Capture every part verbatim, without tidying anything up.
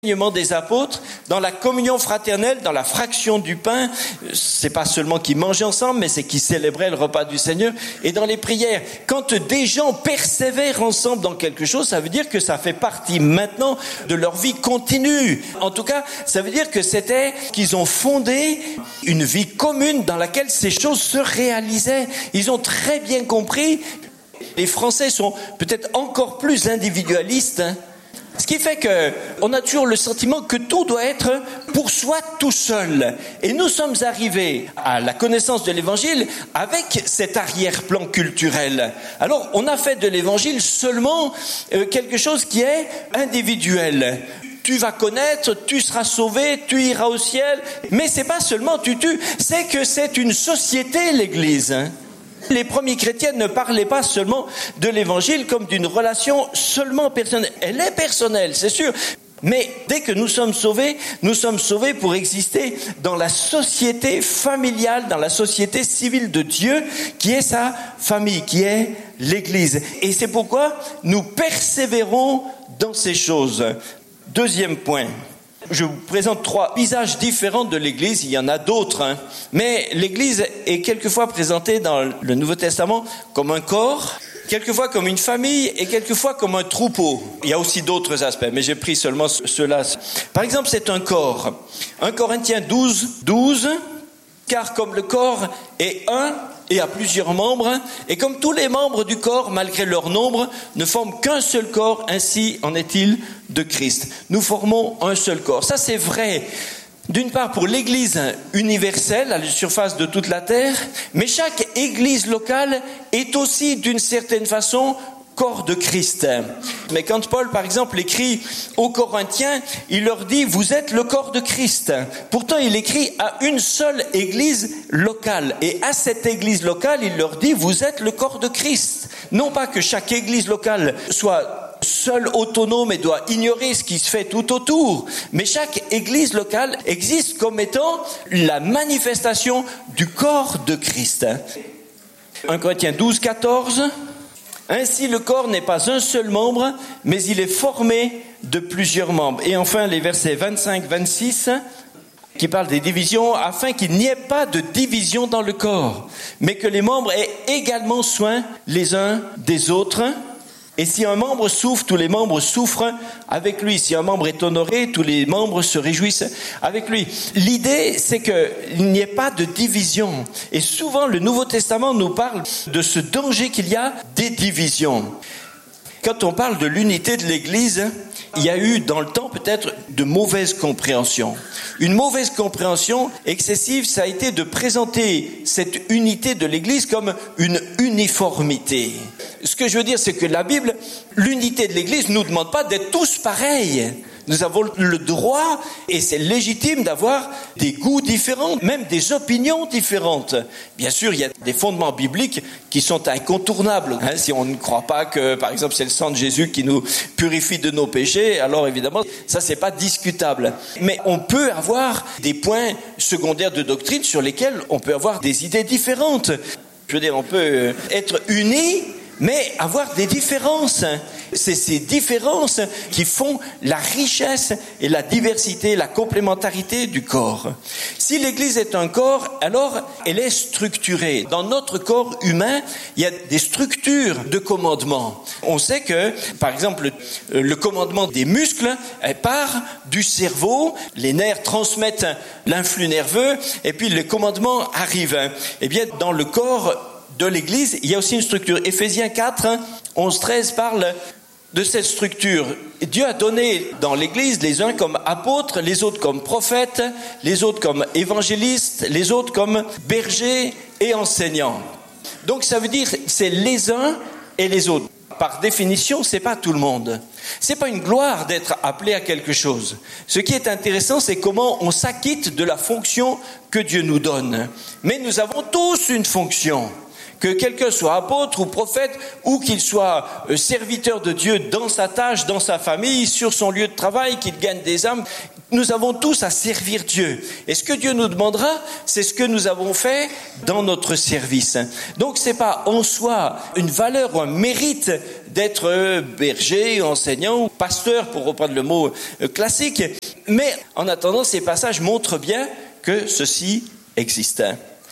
des apôtres, dans la communion fraternelle, dans la fraction du pain, c'est pas seulement qu'ils mangeaient ensemble, mais c'est qu'ils célébraient le repas du Seigneur, et dans les prières. Quand des gens persévèrent ensemble dans quelque chose, ça veut dire que ça fait partie maintenant de leur vie continue. En tout cas, ça veut dire que c'était qu'ils ont fondé une vie commune dans laquelle ces choses se réalisaient. Ils ont très bien compris. Les Français sont peut-être encore plus individualistes, hein. Ce qui fait que on a toujours le sentiment que tout doit être pour soi tout seul. Et nous sommes arrivés à la connaissance de l'Évangile avec cet arrière-plan culturel. Alors, on a fait de l'Évangile seulement euh, quelque chose qui est individuel. Tu vas connaître, tu seras sauvé, tu iras au ciel. Mais c'est pas seulement tu, tu, c'est que c'est une société, l'Église, hein. Les premiers chrétiens ne parlaient pas seulement de l'Évangile comme d'une relation seulement personnelle. Elle est personnelle, c'est sûr. Mais dès que nous sommes sauvés, nous sommes sauvés pour exister dans la société familiale, dans la société civile de Dieu, qui est sa famille, qui est l'Église. Et c'est pourquoi nous persévérons dans ces choses. Deuxième point. Je vous présente trois visages différents de l'Église, il y en a d'autres, hein. Mais l'Église est quelquefois présentée dans le Nouveau Testament comme un corps, quelquefois comme une famille et quelquefois comme un troupeau. Il y a aussi d'autres aspects, mais j'ai pris seulement ceux-là. Par exemple, c'est un corps. un Corinthiens douze, douze, car comme le corps est un et a plusieurs membres, et comme tous les membres du corps, malgré leur nombre, ne forment qu'un seul corps, ainsi en est-il de Christ. Nous formons un seul corps. Ça, c'est vrai, d'une part pour l'Église universelle, à la surface de toute la terre, mais chaque Église locale est aussi, d'une certaine façon, corps de Christ. Mais quand Paul, par exemple, écrit aux Corinthiens, il leur dit « Vous êtes le corps de Christ ». Pourtant, il écrit à une seule église locale. Et à cette église locale, il leur dit « Vous êtes le corps de Christ ». Non pas que chaque église locale soit seule, autonome et doit ignorer ce qui se fait tout autour, mais chaque église locale existe comme étant la manifestation du corps de Christ. un Corinthiens douze, quatorze. Ainsi, le corps n'est pas un seul membre, mais il est formé de plusieurs membres. Et enfin, les versets vingt-cinq, vingt-six, qui parlent des divisions, afin qu'il n'y ait pas de division dans le corps, mais que les membres aient également soin les uns des autres. Et si un membre souffre, tous les membres souffrent avec lui. Si un membre est honoré, tous les membres se réjouissent avec lui. L'idée, c'est qu'il n'y ait pas de division. Et souvent, le Nouveau Testament nous parle de ce danger qu'il y a des divisions. Quand on parle de l'unité de l'Église, il y a eu dans le temps peut-être de mauvaises compréhensions. Une mauvaise compréhension excessive, ça a été de présenter cette unité de l'Église comme une uniformité. Ce que je veux dire, c'est que la Bible, l'unité de l'Église ne nous demande pas d'être tous pareils. Nous avons le droit, et c'est légitime, d'avoir des goûts différents, même des opinions différentes. Bien sûr, il y a des fondements bibliques qui sont incontournables. Hein, si on ne croit pas que, par exemple, c'est le sang de Jésus qui nous purifie de nos péchés, alors évidemment, ça, c'est pas discutable. Mais on peut avoir des points secondaires de doctrine sur lesquels on peut avoir des idées différentes. Je veux dire, on peut être unis, mais avoir des différences. C'est ces différences qui font la richesse et la diversité, la complémentarité du corps. Si l'Église est un corps, alors elle est structurée. Dans notre corps humain, il y a des structures de commandement. On sait que, par exemple, le commandement des muscles part du cerveau, les nerfs transmettent l'influx nerveux, et puis le commandement arrive. Eh bien, dans le corps de l'Église, il y a aussi une structure. Éphésiens quatre, onze, treize parle de cette structure. Dieu a donné dans l'Église les uns comme apôtres, les autres comme prophètes, les autres comme évangélistes, les autres comme bergers et enseignants. Donc ça veut dire c'est les uns et les autres. Par définition, c'est pas tout le monde. C'est pas une gloire d'être appelé à quelque chose. Ce qui est intéressant, c'est comment on s'acquitte de la fonction que Dieu nous donne. Mais nous avons tous une fonction. Que quelqu'un soit apôtre ou prophète, ou qu'il soit serviteur de Dieu dans sa tâche, dans sa famille, sur son lieu de travail, qu'il gagne des âmes, nous avons tous à servir Dieu. Et ce que Dieu nous demandera, c'est ce que nous avons fait dans notre service. Donc c'est pas en soi une valeur ou un mérite d'être berger, enseignant ou pasteur, pour reprendre le mot classique. Mais en attendant, ces passages montrent bien que ceci existe.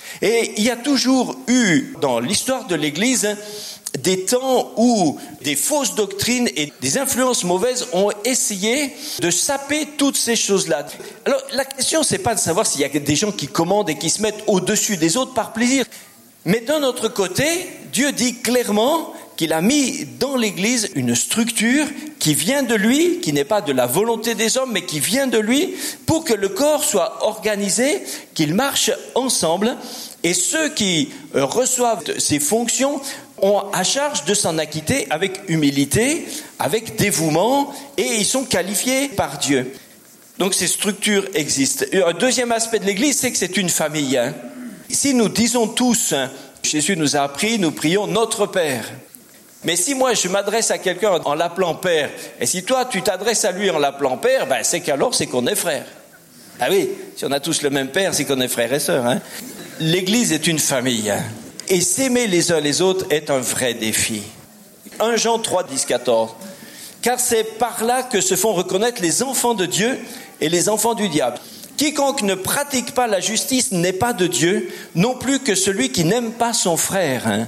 Et il y a toujours eu dans l'histoire de l'Église des temps où des fausses doctrines et des influences mauvaises ont essayé de saper toutes ces choses-là. Alors la question, c'est pas de savoir s'il y a des gens qui commandent et qui se mettent au-dessus des autres par plaisir. Mais d'un autre côté, Dieu dit clairement qu'il a mis dans l'Église une structure qui vient de lui, qui n'est pas de la volonté des hommes, mais qui vient de lui, pour que le corps soit organisé, qu'il marche ensemble. Et ceux qui reçoivent ces fonctions ont à charge de s'en acquitter avec humilité, avec dévouement, et ils sont qualifiés par Dieu. Donc ces structures existent. Un deuxième aspect de l'Église, c'est que c'est une famille. Si nous disons tous, Jésus nous a appris, nous prions notre Père. Mais si moi je m'adresse à quelqu'un en l'appelant Père, et si toi tu t'adresses à lui en l'appelant Père, ben c'est qu'alors c'est qu'on est frères. Ah oui, si on a tous le même Père, c'est qu'on est frères et sœurs. Hein. L'Église est une famille. Et s'aimer les uns les autres est un vrai défi. premier Jean trois, dix, quatorze. Car c'est par là que se font reconnaître les enfants de Dieu et les enfants du diable. Quiconque ne pratique pas la justice n'est pas de Dieu, non plus que celui qui n'aime pas son frère. Hein.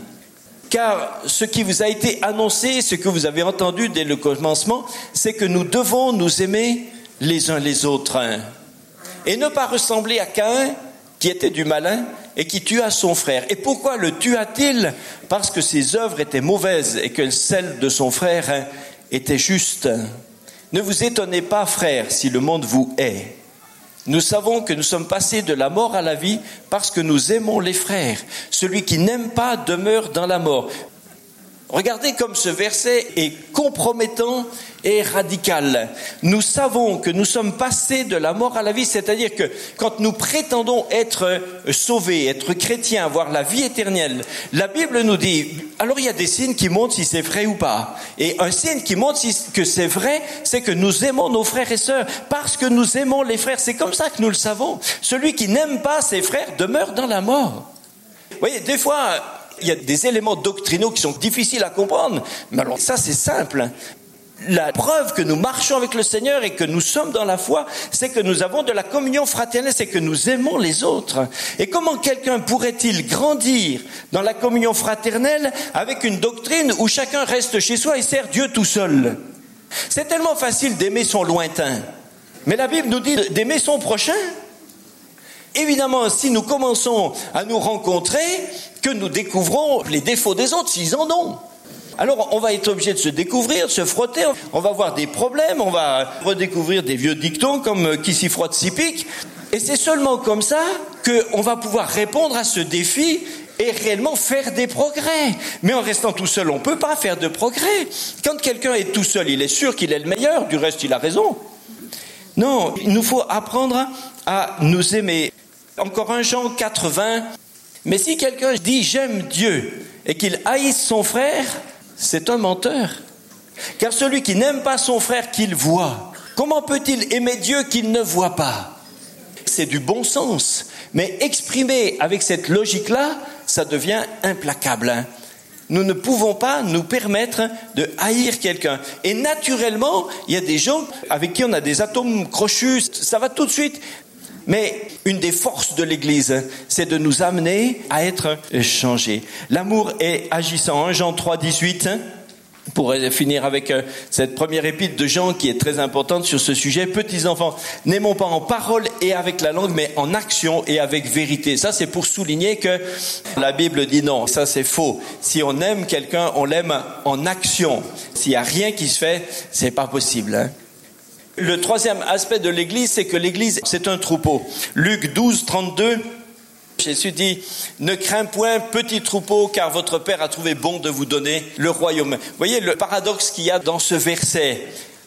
Car ce qui vous a été annoncé, ce que vous avez entendu dès le commencement, c'est que nous devons nous aimer les uns les autres. Hein. Et ne pas ressembler à Caïn, qui était du malin, et qui tua son frère. Et pourquoi le tua-t-il ? Parce que ses œuvres étaient mauvaises et que celles de son frère hein, étaient justes. Ne vous étonnez pas, frères, si le monde vous hait. Nous savons que nous sommes passés de la mort à la vie parce que nous aimons les frères. Celui qui n'aime pas demeure dans la mort. Regardez comme ce verset est compromettant et radical. Nous savons que nous sommes passés de la mort à la vie, c'est-à-dire que quand nous prétendons être sauvés, être chrétiens, avoir la vie éternelle, la Bible nous dit, alors il y a des signes qui montrent si c'est vrai ou pas. Et un signe qui montre si, que c'est vrai, c'est que nous aimons nos frères et sœurs, parce que nous aimons les frères. C'est comme ça que nous le savons. Celui qui n'aime pas ses frères demeure dans la mort. Vous voyez, des fois, il y a des éléments doctrinaux qui sont difficiles à comprendre, mais alors ça c'est simple. La preuve que nous marchons avec le Seigneur et que nous sommes dans la foi, c'est que nous avons de la communion fraternelle, c'est que nous aimons les autres. Et comment quelqu'un pourrait-il grandir dans la communion fraternelle avec une doctrine où chacun reste chez soi et sert Dieu tout seul ? C'est tellement facile d'aimer son lointain, mais la Bible nous dit d'aimer son prochain. Évidemment, si nous commençons à nous rencontrer, que nous découvrons les défauts des autres, s'ils en ont. Alors, on va être obligé de se découvrir, de se frotter, on va avoir des problèmes, on va redécouvrir des vieux dictons comme « qui s'y frotte s'y pique ». Et c'est seulement comme ça qu'on va pouvoir répondre à ce défi et réellement faire des progrès. Mais en restant tout seul, on ne peut pas faire de progrès. Quand quelqu'un est tout seul, il est sûr qu'il est le meilleur, du reste, il a raison. Non, il nous faut apprendre à nous aimer. Encore un Jean quatre, vingt. Mais si quelqu'un dit « j'aime Dieu » et qu'il haïsse son frère, c'est un menteur. Car celui qui n'aime pas son frère qu'il voit, comment peut-il aimer Dieu qu'il ne voit pas ? C'est du bon sens. Mais exprimé avec cette logique-là, ça devient implacable. Nous ne pouvons pas nous permettre de haïr quelqu'un. Et naturellement, il y a des gens avec qui on a des atomes crochus, ça va tout de suite. Mais une des forces de l'Église, c'est de nous amener à être changés. L'amour est agissant. premier Jean trois, dix-huit, pour finir avec cette première épître de Jean qui est très importante sur ce sujet. Petits enfants, n'aimons pas en parole et avec la langue, mais en action et avec vérité. Ça, c'est pour souligner que la Bible dit non. Ça, c'est faux. Si on aime quelqu'un, on l'aime en action. S'il n'y a rien qui se fait, c'est pas possible, hein. Le troisième aspect de l'Église, c'est que l'Église, c'est un troupeau. Luc douze, trente-deux, Jésus dit « Ne crains point, petit troupeau, car votre Père a trouvé bon de vous donner le royaume. » Vous voyez le paradoxe qu'il y a dans ce verset.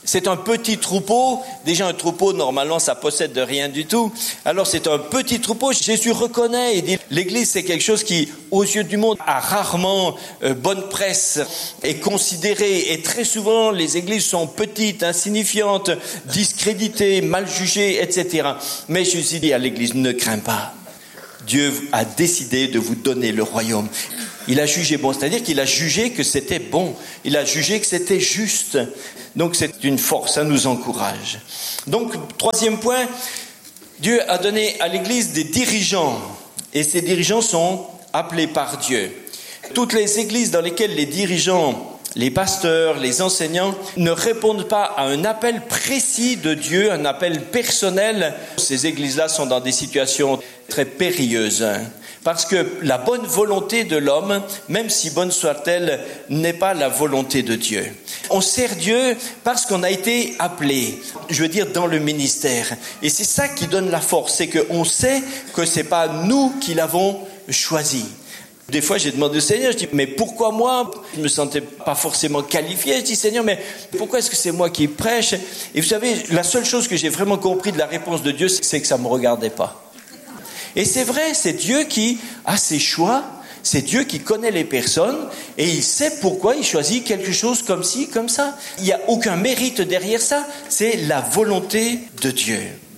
C'est un petit troupeau. Déjà, un troupeau, normalement, ça possède de rien du tout. Alors, c'est un petit troupeau. Jésus reconnaît et dit, l'Église, c'est quelque chose qui, aux yeux du monde, a rarement euh, bonne presse, est considéré. Et très souvent, les églises sont petites, insignifiantes, discréditées, mal jugées, et cetera. Mais Jésus dit à l'Église, ne crains pas. Dieu a décidé de vous donner le royaume. Il a jugé bon, c'est-à-dire qu'il a jugé que c'était bon. Il a jugé que c'était juste. Donc c'est une force, ça nous encourage. Donc, troisième point, Dieu a donné à l'Église des dirigeants. Et ces dirigeants sont appelés par Dieu. Toutes les églises dans lesquelles les dirigeants, les pasteurs, les enseignants ne répondent pas à un appel précis de Dieu, un appel personnel, ces églises-là sont dans des situations très périlleuses. Parce que la bonne volonté de l'homme, même si bonne soit-elle, n'est pas la volonté de Dieu. On sert Dieu parce qu'on a été appelé, je veux dire, dans le ministère. Et c'est ça qui donne la force, c'est qu'on sait que c'est pas nous qui l'avons choisi. Des fois, j'ai demandé au Seigneur, je dis, mais pourquoi moi? Je me sentais pas forcément qualifié. Je dis, Seigneur, mais pourquoi est-ce que c'est moi qui prêche? Et vous savez, la seule chose que j'ai vraiment compris de la réponse de Dieu, c'est que ça me regardait pas. Et c'est vrai, c'est Dieu qui a ses choix, c'est Dieu qui connaît les personnes et il sait pourquoi il choisit quelque chose comme ci, comme ça. Il n'y a aucun mérite derrière ça, c'est la volonté de Dieu.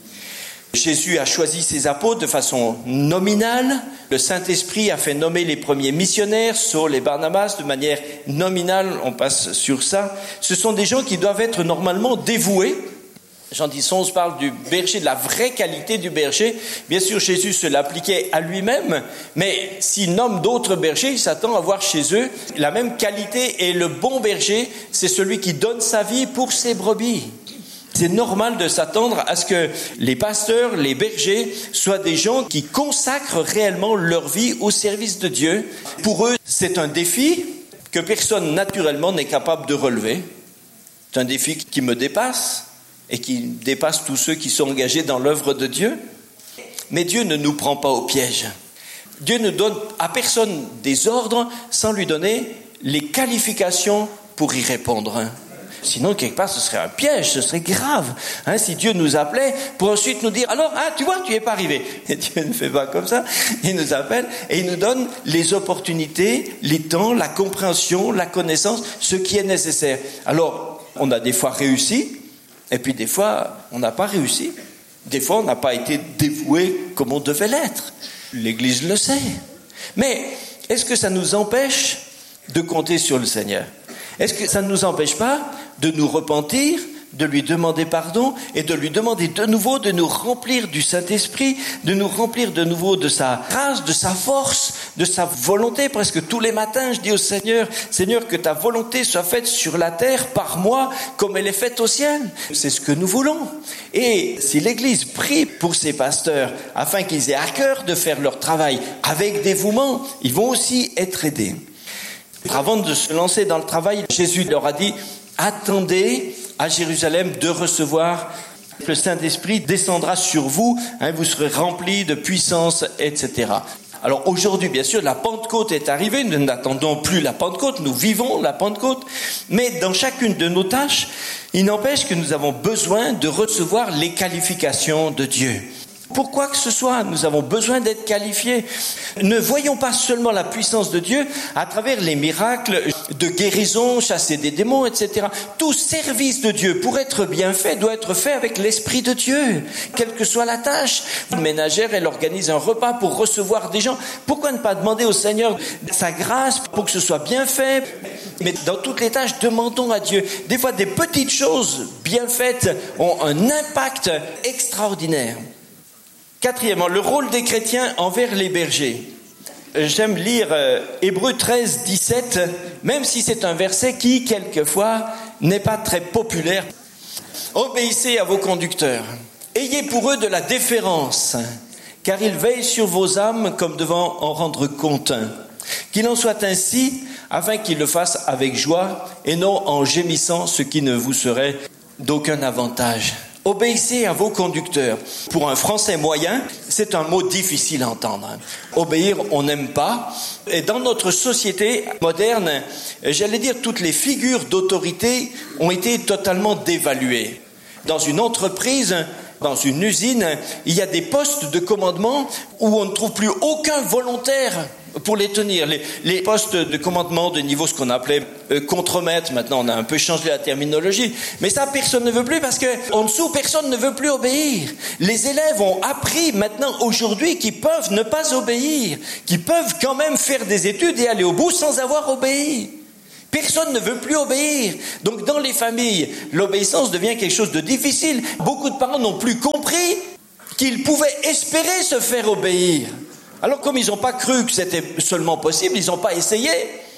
Jésus a choisi ses apôtres de façon nominale. Le Saint-Esprit a fait nommer les premiers missionnaires, Saul et Barnabas, de manière nominale, on passe sur ça. Ce sont des gens qui doivent être normalement dévoués. Jean dix onze parle du berger, de la vraie qualité du berger. Bien sûr, Jésus se l'appliquait à lui-même, mais s'il nomme d'autres bergers, il s'attend à voir chez eux la même qualité. Et le bon berger, c'est celui qui donne sa vie pour ses brebis. C'est normal de s'attendre à ce que les pasteurs, les bergers, soient des gens qui consacrent réellement leur vie au service de Dieu. Pour eux, c'est un défi que personne naturellement n'est capable de relever. C'est un défi qui me dépasse et qui dépasse tous ceux qui sont engagés dans l'œuvre de Dieu. Mais Dieu ne nous prend pas au piège. Dieu ne donne à personne des ordres sans lui donner les qualifications pour y répondre. Sinon, quelque part, ce serait un piège, ce serait grave. Hein, si Dieu nous appelait pour ensuite nous dire, alors, ah, tu vois, tu es pas arrivé. Et Dieu ne fait pas comme ça. Il nous appelle et il nous donne les opportunités, les temps, la compréhension, la connaissance, ce qui est nécessaire. Alors, on a des fois réussi, et puis des fois, on n'a pas réussi. Des fois, on n'a pas été dévoué comme on devait l'être. L'Église le sait. Mais est-ce que ça nous empêche de compter sur le Seigneur? Est-ce que ça ne nous empêche pas de nous repentir, de lui demander pardon et de lui demander de nouveau de nous remplir du Saint-Esprit, de nous remplir de nouveau de sa grâce, de sa force, de sa volonté? Presque tous les matins, je dis au Seigneur, Seigneur, que ta volonté soit faite sur la terre par moi comme elle est faite au ciel. C'est ce que nous voulons. Et si l'Église prie pour ses pasteurs afin qu'ils aient à cœur de faire leur travail avec dévouement, ils vont aussi être aidés. Avant de se lancer dans le travail, Jésus leur a dit « Attendez à Jérusalem de recevoir, le Saint-Esprit descendra sur vous, hein, vous serez remplis de puissance, et cetera » Alors aujourd'hui, bien sûr, la Pentecôte est arrivée, nous n'attendons plus la Pentecôte, nous vivons la Pentecôte, mais dans chacune de nos tâches, il n'empêche que nous avons besoin de recevoir les qualifications de Dieu. Pourquoi que ce soit, nous avons besoin d'être qualifiés. Ne voyons pas seulement la puissance de Dieu à travers les miracles de guérison, chasser des démons, et cetera. Tout service de Dieu, pour être bien fait, doit être fait avec l'Esprit de Dieu, quelle que soit la tâche. Une ménagère, elle organise un repas pour recevoir des gens. Pourquoi ne pas demander au Seigneur sa grâce pour que ce soit bien fait? Mais dans toutes les tâches, demandons à Dieu. Des fois, des petites choses bien faites ont un impact extraordinaire. Quatrièmement, le rôle des chrétiens envers les bergers. J'aime lire euh, Hébreux treize, dix-sept, même si c'est un verset qui, quelquefois, n'est pas très populaire. Obéissez à vos conducteurs. Ayez pour eux de la déférence, car ils veillent sur vos âmes comme devant en rendre compte. Qu'il en soit ainsi, afin qu'ils le fassent avec joie et non en gémissant, ce qui ne vous serait d'aucun avantage. Obéissez à vos conducteurs. Pour un Français moyen, c'est un mot difficile à entendre. Obéir, on n'aime pas. Et dans notre société moderne, j'allais dire, toutes les figures d'autorité ont été totalement dévaluées. Dans une entreprise, dans une usine, il y a des postes de commandement où on ne trouve plus aucun volontaire pour les tenir. Les, les postes de commandement de niveau, ce qu'on appelait euh, contremaître, maintenant on a un peu changé la terminologie, mais ça personne ne veut plus parce que en dessous personne ne veut plus obéir. Les élèves ont appris maintenant aujourd'hui qu'ils peuvent ne pas obéir, qu'ils peuvent quand même faire des études et aller au bout sans avoir obéi. Personne ne veut plus obéir. Donc dans les familles, l'obéissance devient quelque chose de difficile. Beaucoup de parents n'ont plus compris qu'ils pouvaient espérer se faire obéir. Alors comme ils n'ont pas cru que c'était seulement possible, ils n'ont pas essayé.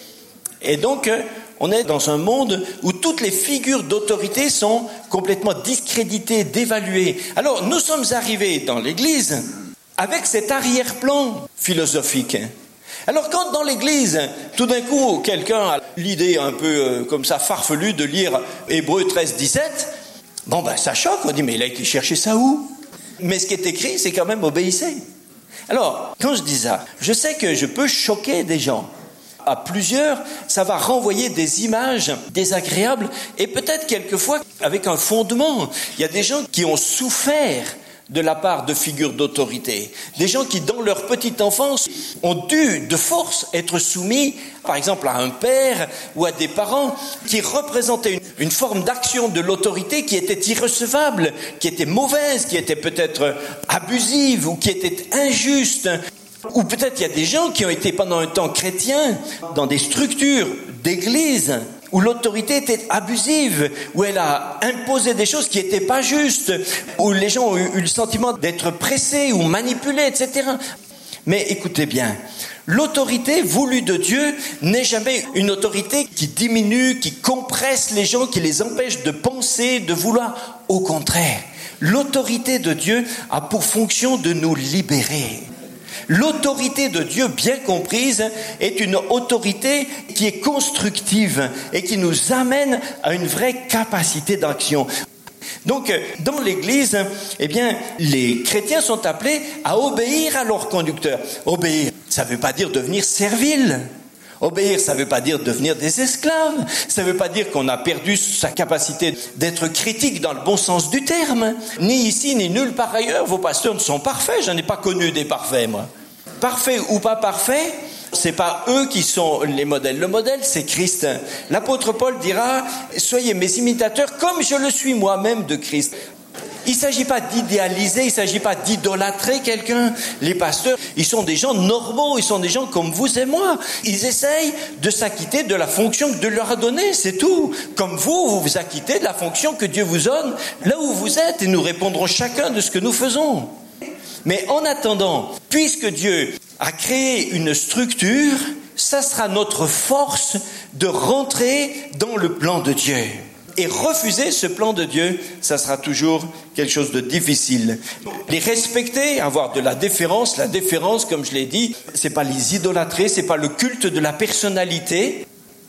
Et donc on est dans un monde où toutes les figures d'autorité sont complètement discréditées, dévaluées. Alors nous sommes arrivés dans l'Église avec cet arrière-plan philosophique. Alors quand dans l'Église, tout d'un coup, quelqu'un a l'idée un peu euh, comme ça farfelue de lire Hébreux treize dix-sept, bon ben ça choque, on dit mais il a été chercher ça où? Mais ce qui est écrit, c'est quand même obéissez. Alors, quand je dis ça, je sais que je peux choquer des gens. À plusieurs, ça va renvoyer des images désagréables et peut-être quelquefois avec un fondement. Il y a des gens qui ont souffert de la part de figures d'autorité. Des gens qui, dans leur petite enfance, ont dû de force être soumis, par exemple, à un père ou à des parents qui représentaient une, une forme d'action de l'autorité qui était irrecevable, qui était mauvaise, qui était peut-être abusive ou qui était injuste. Ou peut-être il y a des gens qui ont été pendant un temps chrétiens dans des structures d'église où l'autorité était abusive, où elle a imposé des choses qui n'étaient pas justes, où les gens ont eu, eu le sentiment d'être pressés ou manipulés, et cetera. Mais écoutez bien, l'autorité voulue de Dieu n'est jamais une autorité qui diminue, qui compresse les gens, qui les empêche de penser, de vouloir. Au contraire, l'autorité de Dieu a pour fonction de nous libérer. L'autorité de Dieu, bien comprise, est une autorité qui est constructive et qui nous amène à une vraie capacité d'action. Donc, dans l'Église, eh bien, les chrétiens sont appelés à obéir à leurs conducteurs. Obéir, ça ne veut pas dire devenir servile. Obéir, ça ne veut pas dire devenir des esclaves. Ça ne veut pas dire qu'on a perdu sa capacité d'être critique dans le bon sens du terme. Ni ici, ni nulle part ailleurs. Vos pasteurs ne sont parfaits. Je n'en ai pas connu des parfaits, moi. Parfaits ou pas parfaits, c'est pas eux qui sont les modèles. Le modèle, c'est Christ. L'apôtre Paul dira, soyez mes imitateurs comme je le suis moi-même de Christ. Il ne s'agit pas d'idéaliser, il ne s'agit pas d'idolâtrer quelqu'un. Les pasteurs, ils sont des gens normaux, ils sont des gens comme vous et moi. Ils essayent de s'acquitter de la fonction que Dieu leur a donnée, c'est tout. Comme vous, vous vous acquittez de la fonction que Dieu vous donne là où vous êtes, et nous répondrons chacun de ce que nous faisons. Mais en attendant, puisque Dieu a créé une structure, ça sera notre force de rentrer dans le plan de Dieu. Et refuser ce plan de Dieu, ça sera toujours quelque chose de difficile. Les respecter, avoir de la déférence, la déférence, comme je l'ai dit, c'est pas les idolâtrer, c'est pas le culte de la personnalité.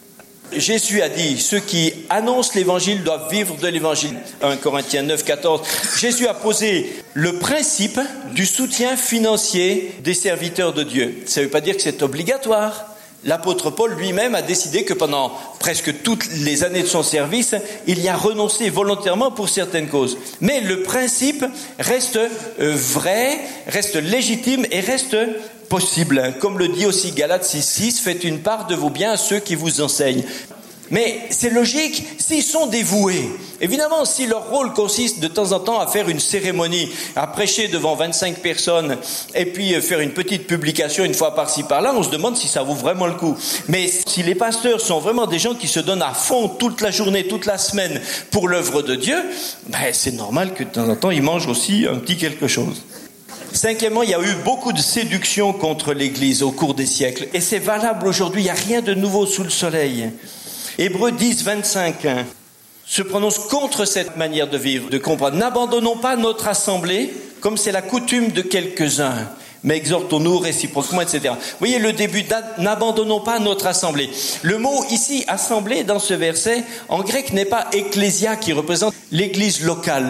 Jésus a dit, ceux qui annoncent l'évangile doivent vivre de l'évangile. un Corinthiens neuf, quatorze. Jésus a posé le principe du soutien financier des serviteurs de Dieu. Ça ne veut pas dire que c'est obligatoire. L'apôtre Paul lui-même a décidé que pendant presque toutes les années de son service, il y a renoncé volontairement pour certaines causes. Mais le principe reste vrai, reste légitime et reste possible. Comme le dit aussi Galates six six, faites une part de vos biens à ceux qui vous enseignent. Mais c'est logique s'ils sont dévoués. Évidemment, si leur rôle consiste de temps en temps à faire une cérémonie, à prêcher devant vingt-cinq personnes et puis faire une petite publication une fois par-ci par-là, on se demande si ça vaut vraiment le coup. Mais si les pasteurs sont vraiment des gens qui se donnent à fond toute la journée, toute la semaine pour l'œuvre de Dieu, ben c'est normal que de temps en temps ils mangent aussi un petit quelque chose. Cinquièmement, il y a eu beaucoup de séduction contre l'Église au cours des siècles. Et c'est valable aujourd'hui, il n'y a rien de nouveau sous le soleil. Hébreux dix, vingt-cinq se prononce contre cette manière de vivre, de comprendre. N'abandonnons pas notre assemblée, comme c'est la coutume de quelques-uns, mais exhortons-nous réciproquement, et cetera. Vous voyez le début, n'abandonnons pas notre assemblée. Le mot ici, assemblée, dans ce verset, en grec, n'est pas ecclésia, qui représente l'église locale.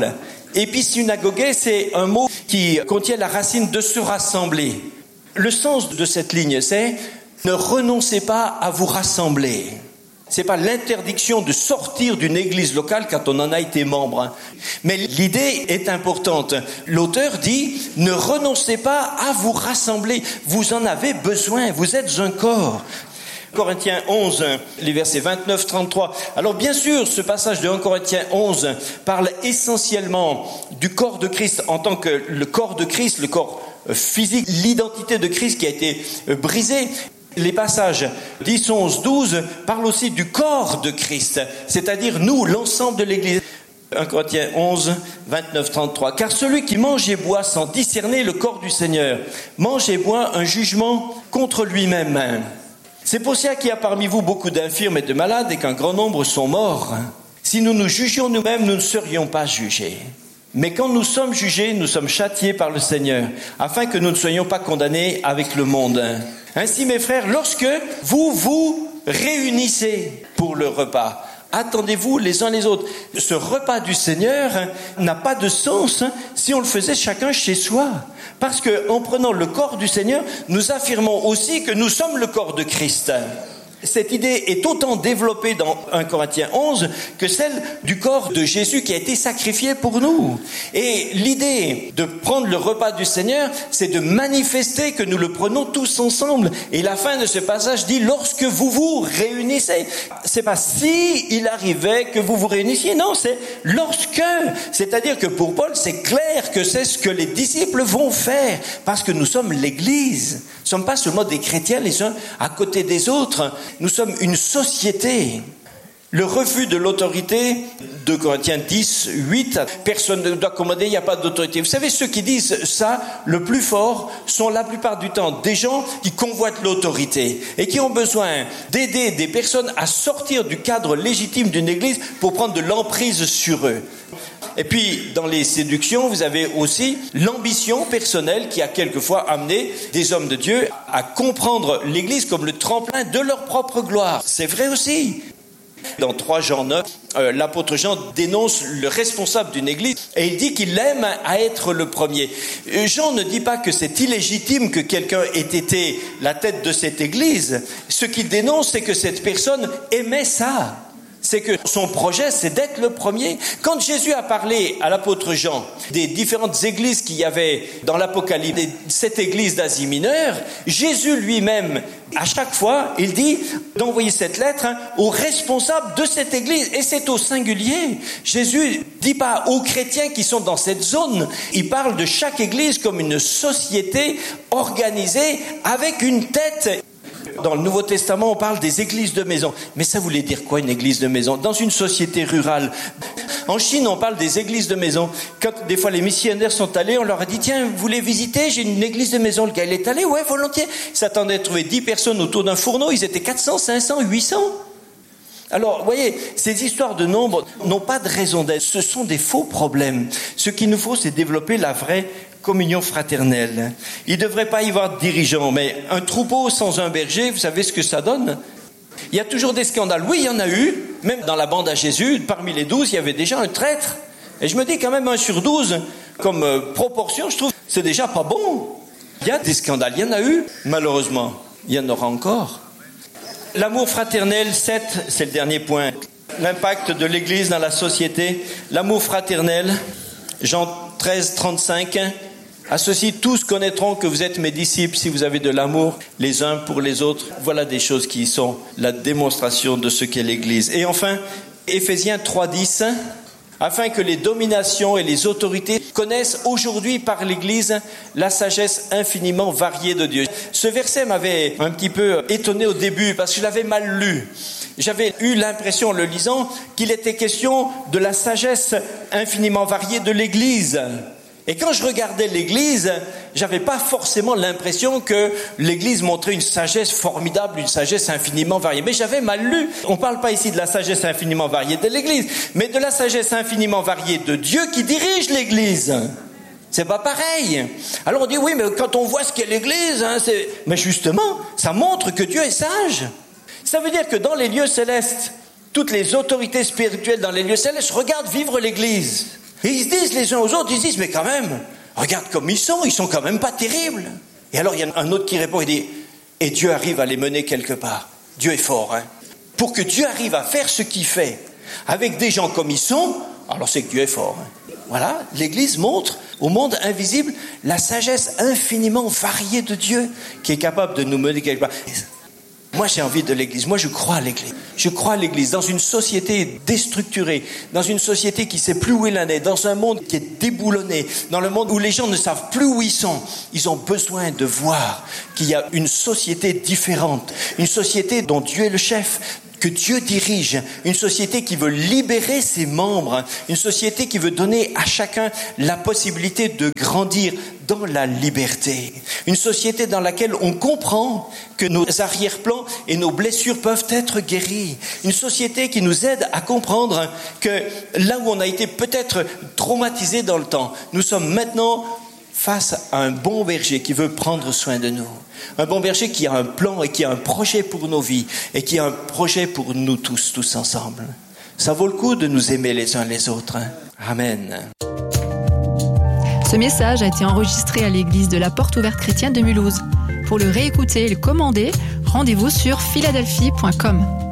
Épisynagogé, c'est un mot qui contient la racine de se rassembler. Le sens de cette ligne, c'est ne renoncez pas à vous rassembler. C'est pas l'interdiction de sortir d'une église locale quand on en a été membre. Mais l'idée est importante. L'auteur dit, ne renoncez pas à vous rassembler. Vous en avez besoin. Vous êtes un corps. Corinthiens onze, les versets vingt-neuf trente-trois. Alors bien sûr, ce passage de premier Corinthiens onze parle essentiellement du corps de Christ en tant que le corps de Christ, le corps physique, l'identité de Christ qui a été brisée. Les passages dix, onze, douze parlent aussi du corps de Christ, c'est-à-dire nous, l'ensemble de l'Église. premier Corinthiens onze, vingt-neuf trente-trois. Car celui qui mange et boit sans discerner le corps du Seigneur, mange et boit un jugement contre lui-même. C'est pour ça qu'il y a parmi vous beaucoup d'infirmes et de malades et qu'un grand nombre sont morts. Si nous nous jugions nous-mêmes, nous ne serions pas jugés. Mais quand nous sommes jugés, nous sommes châtiés par le Seigneur, afin que nous ne soyons pas condamnés avec le monde. Ainsi, mes frères, lorsque vous vous réunissez pour le repas, attendez-vous les uns les autres. Ce repas du Seigneur n'a pas de sens si on le faisait chacun chez soi. Parce qu'en prenant le corps du Seigneur, nous affirmons aussi que nous sommes le corps de Christ. Cette idée est autant développée dans premier Corinthiens onze que celle du corps de Jésus qui a été sacrifié pour nous. Et l'idée de prendre le repas du Seigneur, c'est de manifester que nous le prenons tous ensemble. Et la fin de ce passage dit « lorsque vous vous réunissez ». C'est pas si il arrivait que vous vous réunissiez, non, c'est lorsque. C'est-à-dire que pour Paul, c'est clair que c'est ce que les disciples vont faire, parce que nous sommes l'Église. Nous ne sommes pas seulement des chrétiens les uns à côté des autres. Nous sommes une société. Le refus de l'autorité, deux Corinthiens dix, huit, personne ne doit commander, il n'y a pas d'autorité. Vous savez, ceux qui disent ça, le plus fort, sont la plupart du temps des gens qui convoitent l'autorité et qui ont besoin d'aider des personnes à sortir du cadre légitime d'une église pour prendre de l'emprise sur eux. Et puis, dans les séductions, vous avez aussi l'ambition personnelle qui a quelquefois amené des hommes de Dieu à comprendre l'Église comme le tremplin de leur propre gloire. C'est vrai aussi. Dans trois Jean neuf, euh, l'apôtre Jean dénonce le responsable d'une église et il dit qu'il aime à être le premier. Jean ne dit pas que c'est illégitime que quelqu'un ait été la tête de cette église. Ce qu'il dénonce, c'est que cette personne aimait ça. C'est que son projet, c'est d'être le premier. Quand Jésus a parlé à l'apôtre Jean des différentes églises qu'il y avait dans l'Apocalypse, cette église d'Asie mineure, Jésus lui-même, à chaque fois, il dit d'envoyer cette lettre hein, aux responsables de cette église. Et c'est au singulier. Jésus dit pas aux chrétiens qui sont dans cette zone. Il parle de chaque église comme une société organisée avec une tête. Dans le Nouveau Testament, on parle des églises de maison. Mais ça voulait dire quoi, une église de maison? Dans une société rurale. En Chine, on parle des églises de maison. Quand des fois les missionnaires sont allés, on leur a dit, tiens, vous voulez visiter? J'ai une église de maison. Le gars, il est allé, ouais, volontiers. Il s'attendait à trouver dix personnes autour d'un fourneau. Ils étaient quatre cents, cinq cents, huit cents. Alors, vous voyez, ces histoires de nombre n'ont pas de raison d'être. Ce sont des faux problèmes. Ce qu'il nous faut, c'est développer la vraie communion fraternelle. Il ne devrait pas y avoir de dirigeants, mais un troupeau sans un berger, vous savez ce que ça donne? Il y a toujours des scandales. Oui, il y en a eu. Même dans la bande à Jésus, parmi les douze, il y avait déjà un traître. Et je me dis quand même un sur douze, comme euh, proportion, je trouve, c'est déjà pas bon. Il y a des scandales, il y en a eu, malheureusement. Il y en aura encore. L'amour fraternel, sept, c'est le dernier point. L'impact de l'Église dans la société. L'amour fraternel, Jean treize, trente-cinq. À ceci, tous connaîtront que vous êtes mes disciples si vous avez de l'amour les uns pour les autres. Voilà des choses qui sont la démonstration de ce qu'est l'Église. Et enfin, Éphésiens trois, dix. Afin que les dominations et les autorités connaissent aujourd'hui par l'Église la sagesse infiniment variée de Dieu. Ce verset m'avait un petit peu étonné au début parce que je l'avais mal lu. J'avais eu l'impression en le lisant qu'il était question de la sagesse infiniment variée de l'Église. Et quand je regardais l'Église, j'avais pas forcément l'impression que l'Église montrait une sagesse formidable, une sagesse infiniment variée. Mais j'avais mal lu. On parle pas ici de la sagesse infiniment variée de l'Église, mais de la sagesse infiniment variée de Dieu qui dirige l'Église. C'est pas pareil. Alors on dit oui, mais quand on voit ce qu'est l'Église, hein, c'est... mais justement, ça montre que Dieu est sage. Ça veut dire que dans les lieux célestes, toutes les autorités spirituelles dans les lieux célestes regardent vivre l'Église. Et ils se disent les uns aux autres, ils se disent, mais quand même, regarde comme ils sont, ils sont quand même pas terribles. Et alors il y a un autre qui répond, il dit, et Dieu arrive à les mener quelque part. Dieu est fort, hein. Pour que Dieu arrive à faire ce qu'il fait avec des gens comme ils sont, alors c'est que Dieu est fort, hein. Voilà, l'Église montre au monde invisible la sagesse infiniment variée de Dieu qui est capable de nous mener quelque part. Moi, j'ai envie de l'Église. Moi, je crois à l'Église. Je crois à l'Église dans une société déstructurée, dans une société qui ne sait plus où il en est, dans un monde qui est déboulonné, dans le monde où les gens ne savent plus où ils sont. Ils ont besoin de voir qu'il y a une société différente, une société dont Dieu est le chef, que Dieu dirige, une société qui veut libérer ses membres, une société qui veut donner à chacun la possibilité de grandir dans la liberté. Une société dans laquelle on comprend que nos arrière-plans et nos blessures peuvent être guéris. Une société qui nous aide à comprendre que là où on a été peut-être traumatisé dans le temps, nous sommes maintenant face à un bon berger qui veut prendre soin de nous. Un bon berger qui a un plan et qui a un projet pour nos vies et qui a un projet pour nous tous, tous ensemble. Ça vaut le coup de nous aimer les uns les autres. Hein? Amen. Ce message a été enregistré à l'église de la Porte Ouverte Chrétienne de Mulhouse. Pour le réécouter et le commander, rendez-vous sur philadelphie point com.